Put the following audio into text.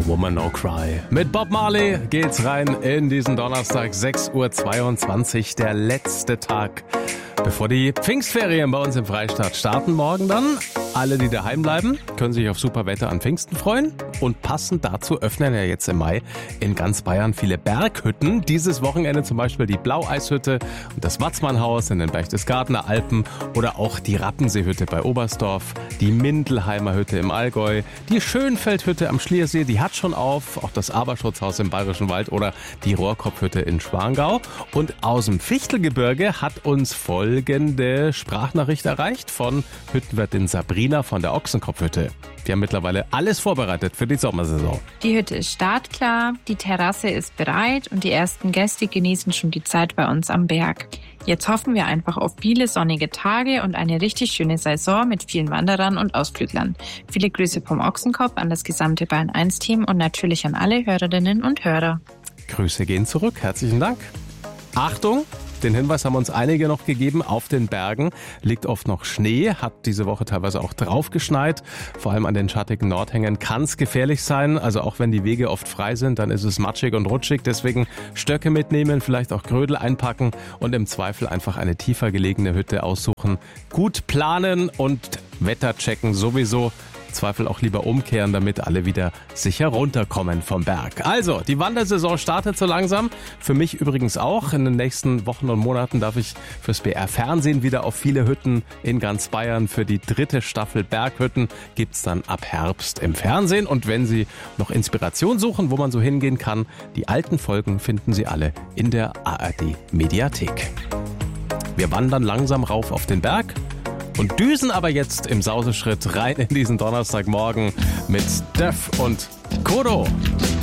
No Woman, No Cry. Mit Bob Marley geht's rein in diesen Donnerstag, 6:22 Uhr, der letzte Tag, bevor die Pfingstferien bei uns im Freistaat starten. Morgen dann. Alle, die daheim bleiben, können sich auf super Wetter an Pfingsten freuen. Und passend dazu öffnen ja jetzt im Mai in ganz Bayern viele Berghütten. Dieses Wochenende zum Beispiel die Blaueishütte und das Watzmannhaus in den Berchtesgadener Alpen oder auch die Rattenseehütte bei Oberstdorf, die Mindelheimer Hütte im Allgäu, die Schönfeldhütte am Schliersee, die hat schon auf, auch das Aberschutzhaus im Bayerischen Wald oder die Rohrkopfhütte in Schwangau. Und aus dem Fichtelgebirge hat uns folgende Sprachnachricht erreicht von Hüttenwirtin Sabrina von der Ochsenkopfhütte. Wir haben mittlerweile alles vorbereitet für die Sommersaison. Die Hütte ist startklar, die Terrasse ist bereit und die ersten Gäste genießen schon die Zeit bei uns am Berg. Jetzt hoffen wir einfach auf viele sonnige Tage und eine richtig schöne Saison mit vielen Wanderern und Ausflüglern. Viele Grüße vom Ochsenkopf an das gesamte Bayern 1 Team und natürlich an alle Hörerinnen und Hörer. Grüße gehen zurück. Herzlichen Dank. Achtung! Den Hinweis haben uns einige noch gegeben. Auf den Bergen liegt oft noch Schnee, hat diese Woche teilweise auch draufgeschneit. Vor allem an den schattigen Nordhängen kann es gefährlich sein. Also auch wenn die Wege oft frei sind, dann ist es matschig und rutschig. Deswegen Stöcke mitnehmen, vielleicht auch Grödel einpacken und im Zweifel einfach eine tiefer gelegene Hütte aussuchen. Gut planen und Wetter checken sowieso. Zweifel auch lieber umkehren, damit alle wieder sicher runterkommen vom Berg. Also, die Wandersaison startet so langsam. Für mich übrigens auch. In den nächsten Wochen und Monaten darf ich fürs BR-Fernsehen wieder auf viele Hütten in ganz Bayern. Für die 3. Staffel Berghütten gibt's dann ab Herbst im Fernsehen. Und wenn Sie noch Inspiration suchen, wo man so hingehen kann, die alten Folgen finden Sie alle in der ARD-Mediathek. Wir wandern langsam rauf auf den Berg. Und düsen aber jetzt im Sauseschritt rein in diesen Donnerstagmorgen mit Def und Kodo.